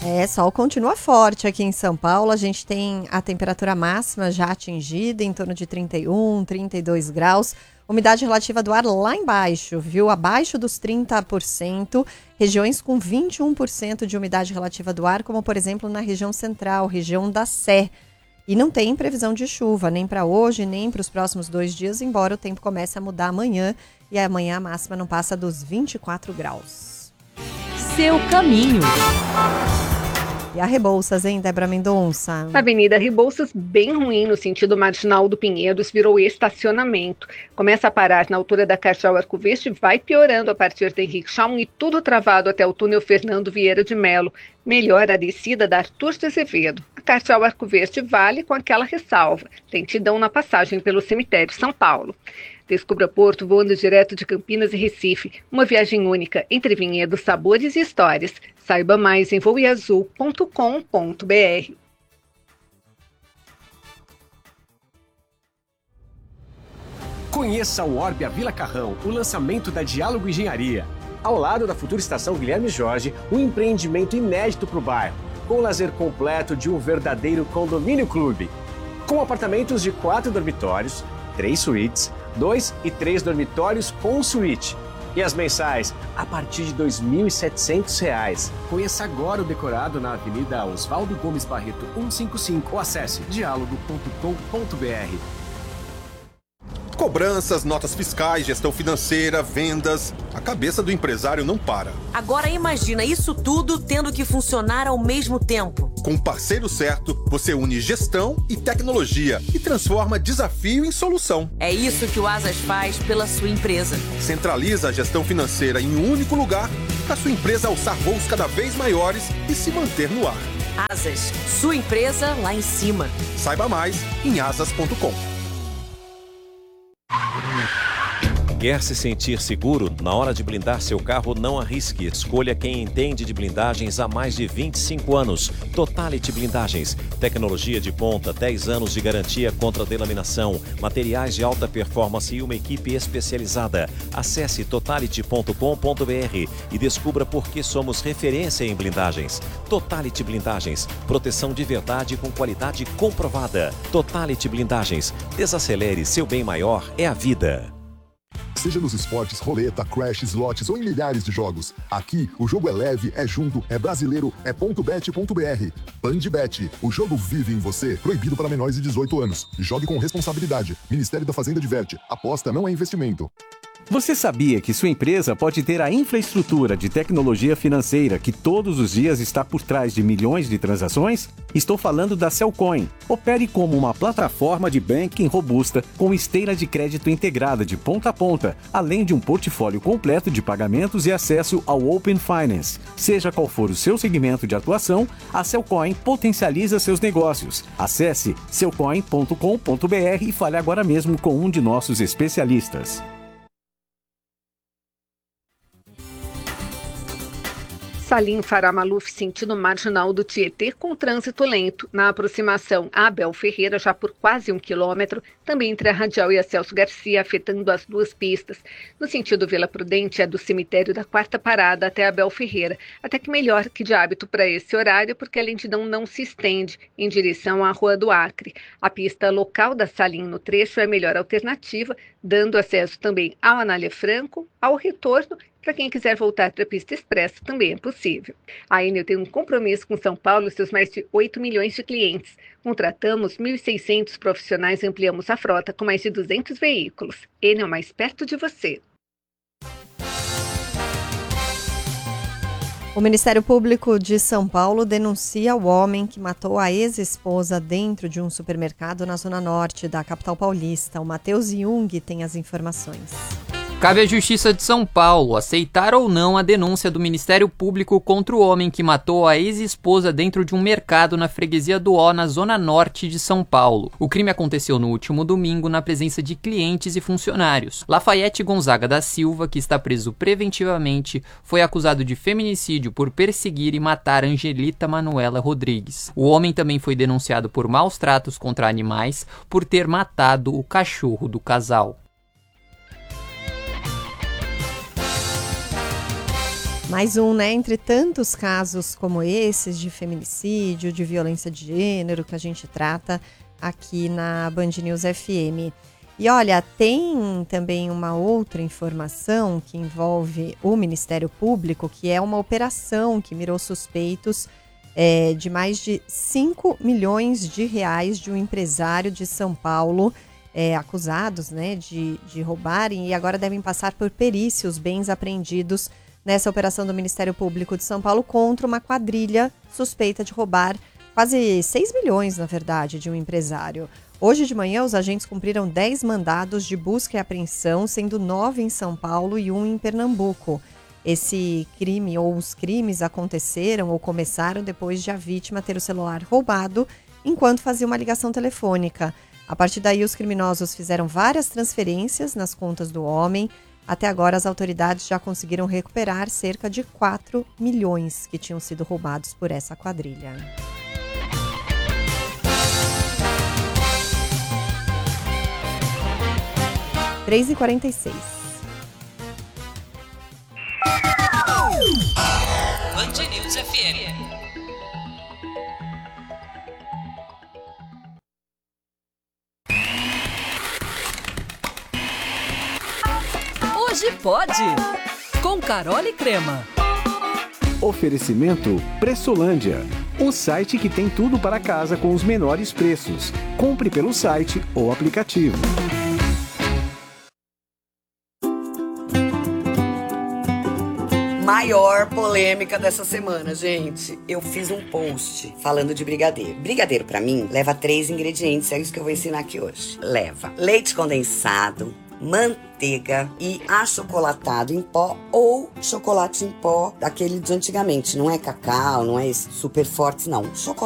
Sol continua forte aqui em São Paulo. A gente tem a temperatura máxima já atingida, em torno de 31, 32 graus. Umidade relativa do ar lá embaixo, viu? Abaixo dos 30%. Regiões com 21% de umidade relativa do ar, como por exemplo na região central, região da Sé. E não tem previsão de chuva, nem para hoje, nem para os próximos 2 dias, embora o tempo comece a mudar amanhã. E amanhã a máxima não passa dos 24 graus. Seu caminho. E a Rebouças, hein, Débora Mendonça? A Avenida Rebouças, bem ruim no sentido marginal do Pinheiros, virou estacionamento. Começa a parar na altura da Cardeal Arco Verde, vai piorando a partir da Henrique Schaum e tudo travado até o túnel Fernando Vieira de Melo. Melhor a descida da Arthur de Azevedo. A Cardeal Arco Verde vale com aquela ressalva. Lentidão na passagem pelo cemitério São Paulo. Descubra Porto voando direto de Campinas e Recife. Uma viagem única entre vinhedos, sabores e histórias. Saiba mais em voeazul.com.br. Conheça o Orbia Vila Carrão, o lançamento da Diálogo Engenharia. Ao lado da futura estação Guilherme Jorge, um empreendimento inédito para o bairro, com o lazer completo de um verdadeiro condomínio clube. Com apartamentos de 4 dormitórios, 3 suítes, 2 e 3 dormitórios com suíte. E as mensais, a partir de R$ 2.700. Conheça agora o decorado na Avenida Oswaldo Gomes Barreto 155 ou acesse dialogo.com.br. Cobranças, notas fiscais, gestão financeira, vendas. A cabeça do empresário não para. Agora imagina isso tudo tendo que funcionar ao mesmo tempo. Com o parceiro certo, você une gestão e tecnologia e transforma desafio em solução. É isso que o Asas faz pela sua empresa. Centraliza a gestão financeira em um único lugar para sua empresa alçar voos cada vez maiores e se manter no ar. Asas, sua empresa lá em cima. Saiba mais em asas.com. Quer se sentir seguro? Na hora de blindar seu carro, não arrisque. Escolha quem entende de blindagens há mais de 25 anos. Totality Blindagens. Tecnologia de ponta, 10 anos de garantia contra delaminação, materiais de alta performance e uma equipe especializada. Acesse totality.com.br e descubra por que somos referência em blindagens. Totality Blindagens. Proteção de verdade com qualidade comprovada. Totality Blindagens. Desacelere, seu bem maior é a vida. Seja nos esportes, roleta, crash, slots ou em milhares de jogos. Aqui, o jogo é leve, é junto, é brasileiro, é .bet.br. Bandbet, o jogo vive em você. Proibido para menores de 18 anos. Jogue com responsabilidade. Ministério da Fazenda diverte. Aposta não é investimento. Você sabia que sua empresa pode ter a infraestrutura de tecnologia financeira que todos os dias está por trás de milhões de transações? Estou falando da Cellcoin. Opere como uma plataforma de banking robusta com esteira de crédito integrada de ponta a ponta, além de um portfólio completo de pagamentos e acesso ao Open Finance. Seja qual for o seu segmento de atuação, a Cellcoin potencializa seus negócios. Acesse cellcoin.com.br e fale agora mesmo com um de nossos especialistas. Salim Farah Maluf, sentido marginal do Tietê, com trânsito lento. Na aproximação a Abel Ferreira, já por quase 1 quilômetro, também entre a Radial e a Celso Garcia, afetando as duas pistas. No sentido Vila Prudente, é do cemitério da Quarta Parada até Abel Ferreira. Até que melhor que de hábito para esse horário, porque a lentidão não se estende em direção à Rua do Acre. A pista local da Salim no trecho é a melhor alternativa, dando acesso também ao Anália Franco, ao retorno. Para quem quiser voltar para a pista expressa, também é possível. A Enel tem um compromisso com São Paulo e seus mais de 8 milhões de clientes. Contratamos 1.600 profissionais e ampliamos a frota com mais de 200 veículos. Enel mais perto de você. O Ministério Público de São Paulo denuncia o homem que matou a ex-esposa dentro de um supermercado na zona norte da capital paulista. O Matheus Jung tem as informações. Cabe à Justiça de São Paulo aceitar ou não a denúncia do Ministério Público contra o homem que matou a ex-esposa dentro de um mercado na freguesia do Ó, na zona norte de São Paulo. O crime aconteceu no último domingo na presença de clientes e funcionários. Lafayette Gonzaga da Silva, que está preso preventivamente, foi acusado de feminicídio por perseguir e matar Angelita Manuela Rodrigues. O homem também foi denunciado por maus tratos contra animais por ter matado o cachorro do casal. Mais um, né, entre tantos casos como esses de feminicídio, de violência de gênero que a gente trata aqui na Band News FM. E olha, tem também uma outra informação que envolve o Ministério Público, que é uma operação que mirou suspeitos de mais de 5 milhões de reais de um empresário de São Paulo, acusados, né, de roubarem e agora devem passar por perícia os bens apreendidos nessa operação do Ministério Público de São Paulo contra uma quadrilha suspeita de roubar quase 6 milhões, na verdade, de um empresário. Hoje de manhã, os agentes cumpriram 10 mandados de busca e apreensão, sendo 9 em São Paulo e 1 em Pernambuco. Esse crime ou os crimes aconteceram ou começaram depois de a vítima ter o celular roubado enquanto fazia uma ligação telefônica. A partir daí, os criminosos fizeram várias transferências nas contas do homem. Até agora, as autoridades já conseguiram recuperar cerca de 4 milhões que tinham sido roubados por essa quadrilha. Três e 46. Band News FM. Hoje pode! Com Carol e Crema. Oferecimento Pressolândia, o site que tem tudo para casa com os menores preços. Compre pelo site ou aplicativo. Maior polêmica dessa semana, gente. Eu fiz um post falando de brigadeiro. Brigadeiro, pra mim, leva 3 ingredientes, é isso que eu vou ensinar aqui hoje. Leva leite condensado, manteiga e achocolatado em pó ou chocolate em pó, daquele de antigamente. Não é cacau, não é esse super forte, não. Chocolate